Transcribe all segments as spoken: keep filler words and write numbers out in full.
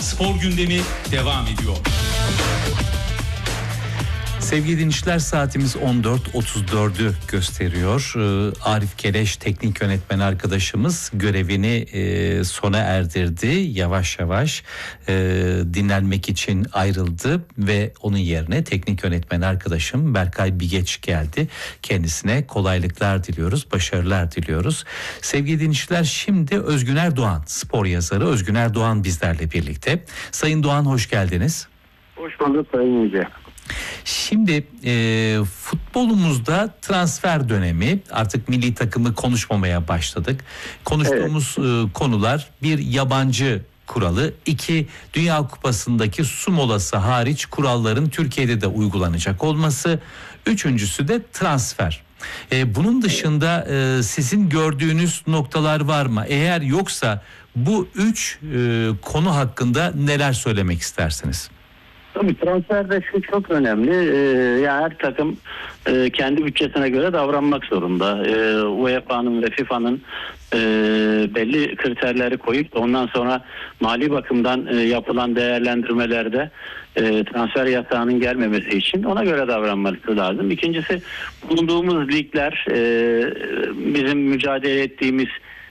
Spor gündemi devam ediyor. Sevgili dinleyiciler, saatimiz on dört otuz dördü gösteriyor. Ee, Arif Keleş teknik yönetmen arkadaşımız görevini e, sona erdirdi. Yavaş yavaş e, dinlenmek için ayrıldı ve onun yerine teknik yönetmen arkadaşım Berkay Bigeç geldi. Kendisine kolaylıklar diliyoruz, başarılar diliyoruz. Sevgili dinleyiciler, şimdi Özgüner Doğan, spor yazarı Özgüner Doğan bizlerle birlikte. Sayın Doğan, hoş geldiniz. Hoş bulduk Sayın Yüce. Şimdi e, futbolumuzda transfer dönemi, artık milli takımı konuşmamaya başladık. Konuştuğumuz evet. e, konular: bir, yabancı kuralı; iki, Dünya Kupası'ndaki su molası hariç kuralların Türkiye'de de uygulanacak olması; üçüncüsü de transfer. E, bunun dışında e, sizin gördüğünüz noktalar var mı? Eğer yoksa bu üç e, konu hakkında neler söylemek istersiniz? Tabii transferde şu çok önemli. Ee, yani her takım e, kendi bütçesine göre davranmak zorunda. Ee, U E F A'nın ve FIFA'nın e, belli kriterleri koyup ondan sonra mali bakımdan e, yapılan değerlendirmelerde e, transfer yasağının gelmemesi için ona göre davranması lazım. İkincisi, bulunduğumuz ligler, e, bizim mücadele ettiğimiz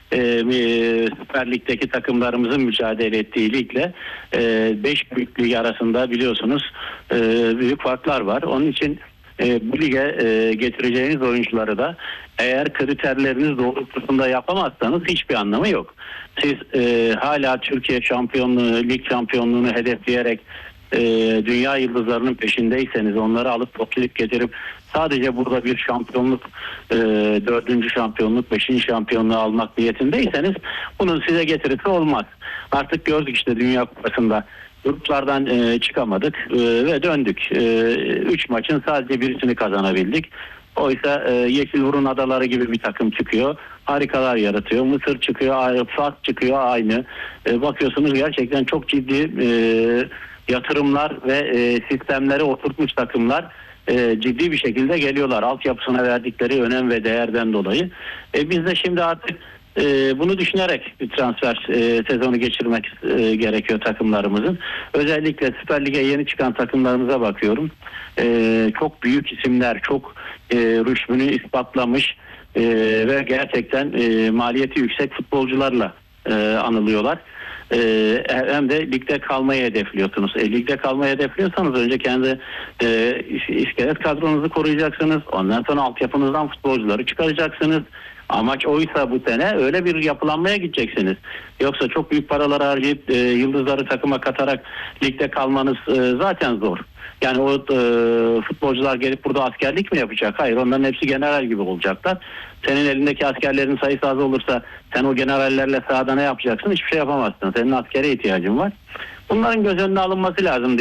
Ee, Süper Lig'deki takımlarımızın mücadele ettiği ligle beş büyük lig arasında biliyorsunuz e, büyük farklar var. Onun için e, bu lige e, getireceğiniz oyuncuları da eğer kriterleriniz doğrultusunda yapamazsanız hiçbir anlamı yok. Siz e, hala Türkiye şampiyonluğu, lig şampiyonluğunu hedefleyerek e, dünya yıldızlarının peşindeyseniz, onları alıp toplayıp getirip sadece burada bir şampiyonluk, e, dördüncü şampiyonluk, beşinci şampiyonluğu almak niyetindeyseniz bunun size getirisi olmaz. Artık gördük işte Dünya Kupası'nda gruplardan e, çıkamadık e, ve döndük. E, üç maçın sadece birisini kazanabildik. Oysa e, Yeşilburun Adaları gibi bir takım çıkıyor, harikalar yaratıyor. Mısır çıkıyor, Fas çıkıyor aynı. E, bakıyorsunuz gerçekten çok ciddi e, yatırımlar ve e, sistemleri oturtmuş takımlar e, ciddi bir şekilde geliyorlar. Altyapısına verdikleri önem ve değerden dolayı. E, biz de şimdi artık e, bunu düşünerek transfer e, sezonu geçirmek e, gerekiyor takımlarımızın. Özellikle Süper Lig'e yeni çıkan takımlarımıza bakıyorum. E, çok büyük isimler, çok e, rüşmünü ispatlamış e, ve gerçekten e, maliyeti yüksek futbolcularla e, anılıyorlar. Ee, hem de ligde kalmayı hedefliyorsunuz. E, ligde kalmayı hedefliyorsanız önce kendi e, iskelet kadronuzu koruyacaksınız. Ondan sonra altyapınızdan futbolcuları çıkaracaksınız. Amaç oysa bu sene öyle bir yapılanmaya gideceksiniz. Yoksa çok büyük paralar harcayıp e, yıldızları takıma katarak ligde kalmanız e, zaten zor. Yani o e, futbolcular gelip burada askerlik mi yapacak? Hayır, onların hepsi general gibi olacaklar. Senin elindeki askerlerin sayısı az olursa sen o generallerle sahada ne yapacaksın? Hiçbir şey yapamazsın. Senin askere ihtiyacın var. Bunların göz önüne alınması lazım.